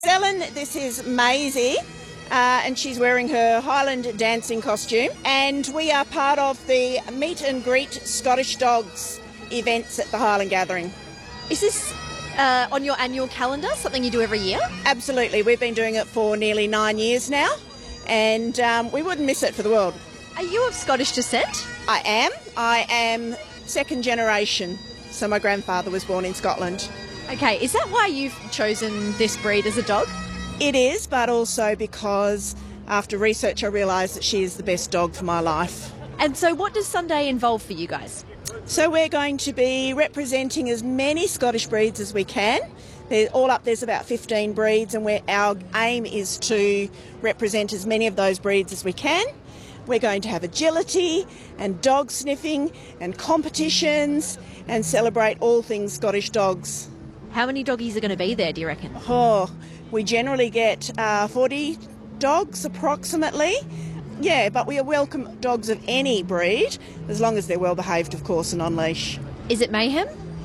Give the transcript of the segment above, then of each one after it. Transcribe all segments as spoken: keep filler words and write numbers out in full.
Ellen, this is Maisie, uh, and she's wearing her Highland dancing costume, and we are part of the Meet and Greet Scottish Dogs events at the Highland Gathering. Is this uh, on your annual calendar, something you do every year? Absolutely. We've been doing it for nearly nine years now, and um, we wouldn't miss it for the world. Are you of Scottish descent? I am. I am second generation, so my grandfather was born in Scotland. Okay, is that why you've chosen this breed as a dog? It is, but also because after research I realised that she is the best dog for my life. And so what does Sunday involve for you guys? So we're going to be representing as many Scottish breeds as we can. They're all up, there's about fifteen breeds, and we're, our aim is to represent as many of those breeds as we can. We're going to have agility and dog sniffing and competitions and celebrate all things Scottish dogs. How many doggies are going to be there, do you reckon? Oh, we generally get uh, forty dogs approximately. Yeah, but we welcome dogs of any breed, as long as they're well behaved, of course, and on leash. Is it mayhem?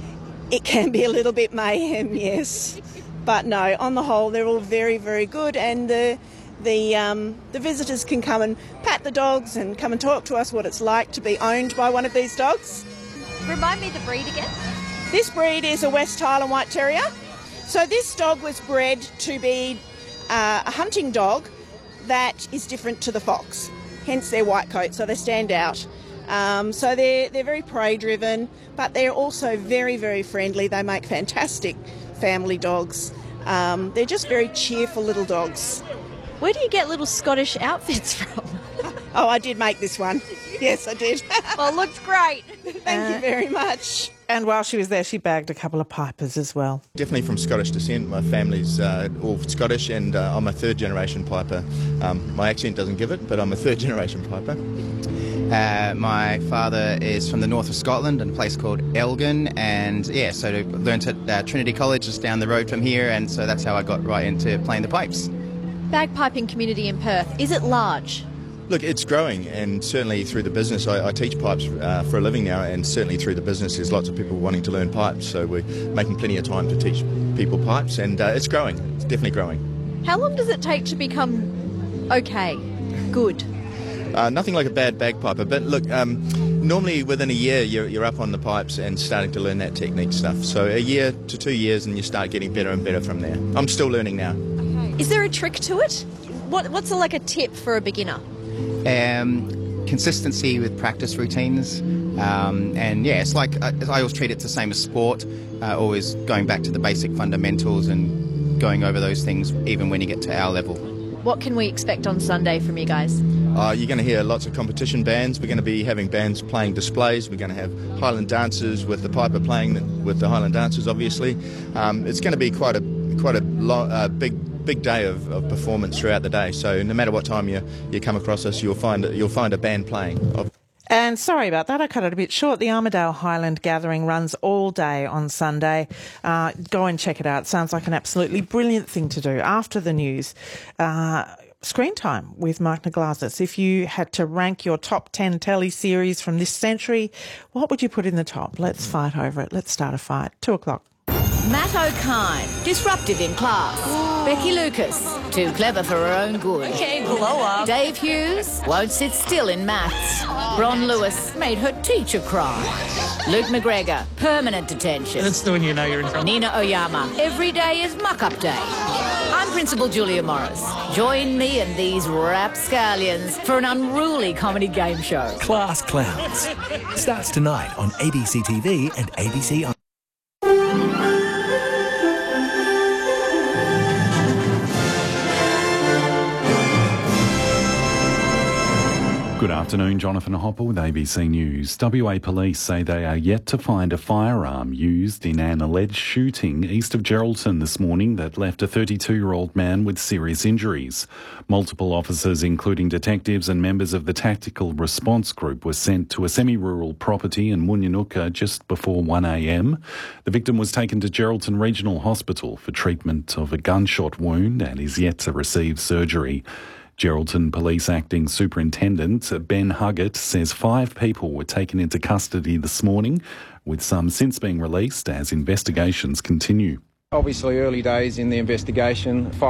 It can be a little bit mayhem, yes. But no, on the whole, they're all very, very good, and the the um, the visitors can come and pat the dogs and come and talk to us what it's like to be owned by one of these dogs. Remind me the breed again. This breed is a West Highland White Terrier. So this dog was bred to be uh, a hunting dog that is different to the fox, hence their white coat, so they stand out. Um, so they're, they're very prey-driven, but they're also very, very friendly. They make fantastic family dogs. Um, they're just very cheerful little dogs. Where do you get little Scottish outfits from? Oh, I did make this one. Yes, I did. Well, it looks great. Thank uh, you very much. And while she was there, she bagged a couple of pipers as well. Definitely from Scottish descent. My family's uh, all Scottish, and uh, I'm a third-generation piper. Um, my accent doesn't give it, but I'm a third-generation piper. Uh, my father is from the north of Scotland, in a place called Elgin, and yeah, so I learned at uh, Trinity College just down the road from here, and so that's how I got right into playing the pipes. Bagpiping community in Perth, is it large? Look, it's growing, and certainly through the business, I, I teach pipes uh, for a living now, and certainly through the business there's lots of people wanting to learn pipes, so we're making plenty of time to teach people pipes, and uh, it's growing, it's definitely growing. How long does it take to become okay, good? Uh, nothing like a bad bagpiper, but look, um, normally within a year you're, you're up on the pipes and starting to learn that technique stuff, so a year to two years and you start getting better and better from there. I'm still learning now. Okay. Is there a trick to it? What, what's a, like a tip for a beginner? Um, consistency with practice routines, um, and yeah, it's like I, I always treat it the same as sport, uh, always going back to the basic fundamentals and going over those things even when you get to our level. What can we expect on Sunday from you guys? Uh, you're going to hear lots of competition bands. We're going to be having bands playing displays. We're going to have Highland dancers with the piper playing with the Highland dancers, obviously. Um, it's going to be quite a quite a lo- uh, big big day of, of performance throughout the day. So no matter what time you you come across us, you'll find you'll find a band playing. And sorry about that, I cut it a bit short. The Armidale Highland Gathering runs all day on Sunday. Uh, go and check it out. Sounds like an absolutely brilliant thing to do after the news. Uh, Screen Time with Mark Naglazis. If you had to rank your top ten telly series from this century, what would you put in the top? Let's fight over it. Let's start a fight. Two o'clock. Matt O'Kine, disruptive in class. Ooh. Becky Lucas, too clever for her own good. Okay, blow up. Dave Hughes, won't sit still in maths. Ron Lewis made her teacher cry. Luke McGregor, permanent detention. That's the one you know you're in trouble. Nina Oyama, every day is muck-up day. I'm Principal Julia Morris. Join me and these rapscallions for an unruly comedy game show. Class Clowns. Starts tonight on A B C T V and A B C on Good afternoon, Jonathan Hopper with A B C News. W A police say they are yet to find a firearm used in an alleged shooting east of Geraldton this morning that left a thirty-two-year-old man with serious injuries. Multiple officers, including detectives and members of the Tactical Response Group, were sent to a semi-rural property in Munyanuka just before one a.m. The victim was taken to Geraldton Regional Hospital for treatment of a gunshot wound and is yet to receive surgery. Geraldton Police Acting Superintendent Ben Huggett says five people were taken into custody this morning, with some since being released as investigations continue. Obviously early days in the investigation.